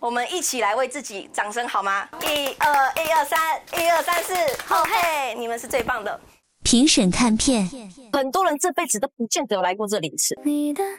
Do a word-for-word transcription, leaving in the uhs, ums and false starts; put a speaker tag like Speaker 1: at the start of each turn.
Speaker 1: 我们一起来为自己掌声好吗？一二一二三，一二三四，哦嘿，你们是最棒的。
Speaker 2: 评审看片，
Speaker 3: 很多人这辈子都不见得有来过这里一次。
Speaker 4: 你的